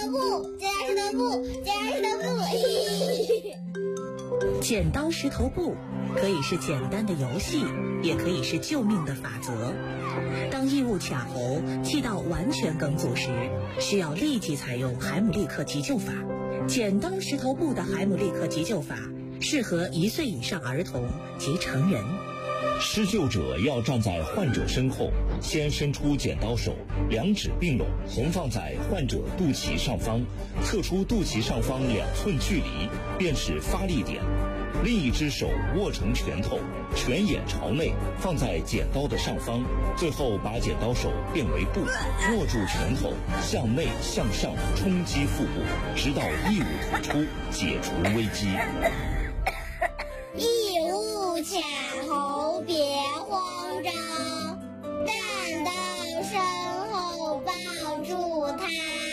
头布，剪刀石头布，剪刀石头布。 剪刀石头布可以是简单的游戏，也可以是救命的法则。当异物卡喉、气道完全梗阻时，需要立即采用海姆立克急救法。剪刀石头布的海姆立克急救法适合1岁以上儿童及成人。 施救者要站在患者身后，先伸出剪刀手，2指并拢，横放在患者肚脐上方，测出肚脐上方2寸距离，便是发力点。另一只手握成拳头，拳眼朝内，放在剪刀的上方，最后把剪刀手变为布，握住拳头，向内向上冲击腹部，直到异物吐出，解除危机。 异物卡喉别慌张，站到身后抱住它。